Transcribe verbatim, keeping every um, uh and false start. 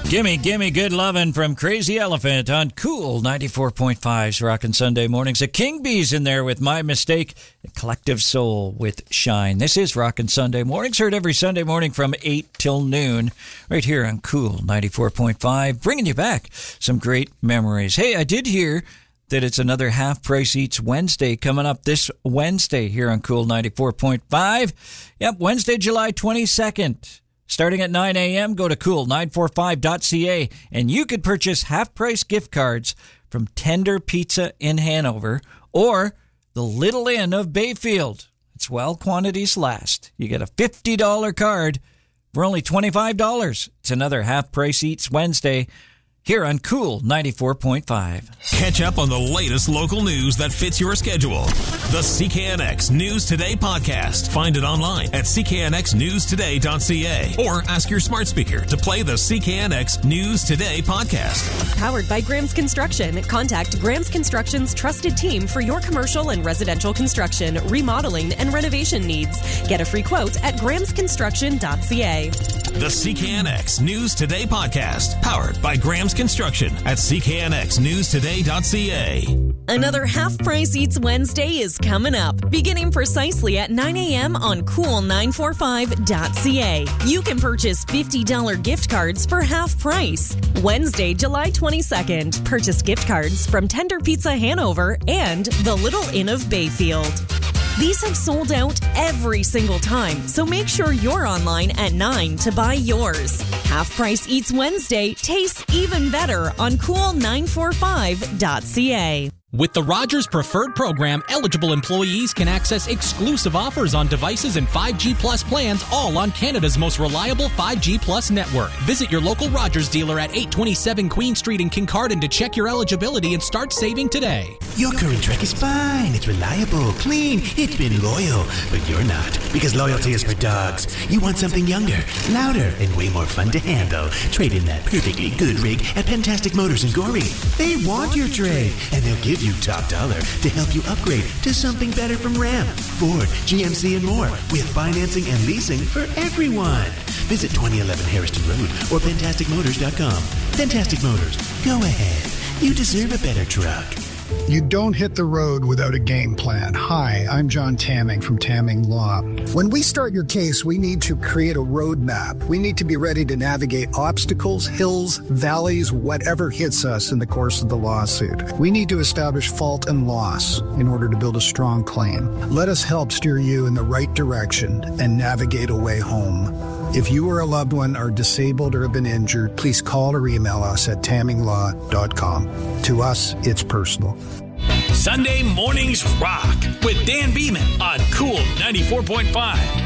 Gimme, gimme good lovin' from Crazy Elephant on Cool ninety-four point five's Rockin' Sunday Mornings. A King Bee's in there with My Mistake, Collective Soul with Shine. This is Rockin' Sunday Mornings, heard every Sunday morning from eight till noon, right here on Cool ninety-four point five, bringing you back some great memories. Hey, I did hear that it's another Half Price Eats Wednesday coming up this Wednesday here on Cool ninety-four point five. Yep, Wednesday, July twenty-second. Starting at nine a.m., go to cool nine forty-five dot c a and you could purchase half-price gift cards from Tender Pizza in Hanover or the Little Inn of Bayfield. It's while quantities last. You get a fifty dollars card for only twenty-five dollars. It's another Half-Price Eats Wednesday here on Cool ninety-four point five. Catch up on the latest local news that fits your schedule. The C K N X News Today podcast. Find it online at c k n x news today dot c a or ask your smart speaker to play the C K N X News Today podcast. Powered by Graham's Construction. Contact Graham's Construction's trusted team for your commercial and residential construction, remodeling, and renovation needs. Get a free quote at grahams construction dot c a. The C K N X News Today podcast. Powered by Graham's Construction at c k n x news today dot c a. Another Half Price Eats Wednesday is coming up, beginning precisely at nine a.m. on cool nine forty-five dot c a. You can purchase fifty dollars gift cards for half price. Wednesday, July twenty-second. Purchase gift cards from Tender Pizza Hanover and the Little Inn of Bayfield. These have sold out every single time, so make sure you're online at nine to buy yours. Half Price Eats Wednesday tastes even better on cool nine forty-five dot c a. With the Rogers Preferred Program, eligible employees can access exclusive offers on devices and five G Plus plans, all on Canada's most reliable five G Plus network. Visit your local Rogers dealer at eight twenty-seven Queen Street in Kincardine to check your eligibility and start saving today. Your current Trek is fine. It's reliable, clean, it's been loyal. But you're not, because loyalty is for dogs. You want something younger, louder, and way more fun to handle. Trade in that perfectly good rig at Pentastic Motors in Gorey. They want your trade, and they'll give you top dollar to help you upgrade to something better from Ram, Ford, G M C, and more, with financing and leasing for everyone. Visit twenty eleven Harrison Road or pentastic motors dot com. Pentastic Motors, go ahead. You deserve a better truck. You don't hit the road without a game plan. Hi, I'm John Tamming from Tamming Law. When we start your case, we need to create a roadmap. We need to be ready to navigate obstacles, hills, valleys, whatever hits us in the course of the lawsuit. We need to establish fault and loss in order to build a strong claim. Let us help steer you in the right direction and navigate a way home. If you or a loved one are disabled or have been injured, please call or email us at tamming law dot com. To us, it's personal. Sunday Mornings Rock with Dan Beeman on Cool ninety-four point five.